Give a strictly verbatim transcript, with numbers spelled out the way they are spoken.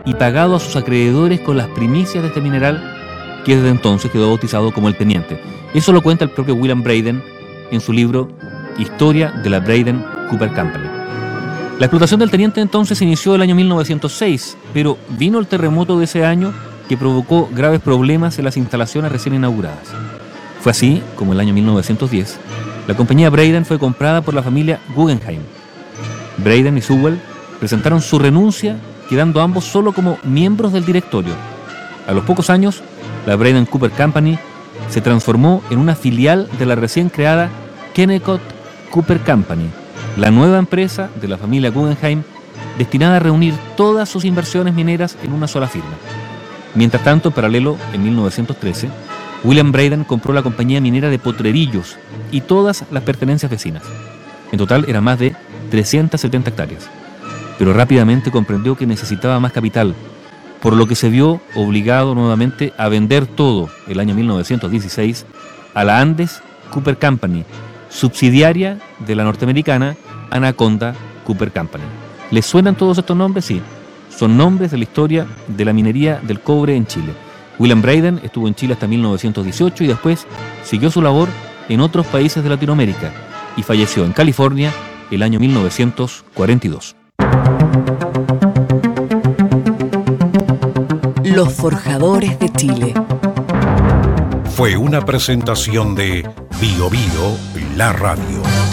y pagado a sus acreedores con las primicias de este mineral, que desde entonces quedó bautizado como el Teniente. Eso lo cuenta el propio William Breiden en su libro Historia de la Breiden Copper Company. La explotación del Teniente entonces se inició el año mil novecientos seis, pero vino el terremoto de ese año que provocó graves problemas en las instalaciones recién inauguradas. Fue así como en el año mil novecientos diez, la compañía Breiden fue comprada por la familia Guggenheim. Breiden y Sewell presentaron su renuncia, quedando ambos solo como miembros del directorio. A los pocos años, la Breiden Copper Company se transformó en una filial de la recién creada Kennecott Copper Company, la nueva empresa de la familia Guggenheim destinada a reunir todas sus inversiones mineras en una sola firma. Mientras tanto, en paralelo, en mil novecientos trece, William Breiden compró la compañía minera de Potrerillos y todas las pertenencias vecinas. En total eran más de trescientas setenta hectáreas. Pero rápidamente comprendió que necesitaba más capital, por lo que se vio obligado nuevamente a vender todo el año mil novecientos dieciséis a la Andes Copper Company, subsidiaria de la norteamericana Anaconda Copper Company. ¿Les suenan todos estos nombres? Sí, son nombres de la historia de la minería del cobre en Chile. William Breiden estuvo en Chile hasta mil novecientos dieciocho y después siguió su labor en otros países de Latinoamérica y falleció en California el año mil novecientos cuarenta y dos. Los Forjadores de Chile. Fue una presentación de Bio Bio, la radio.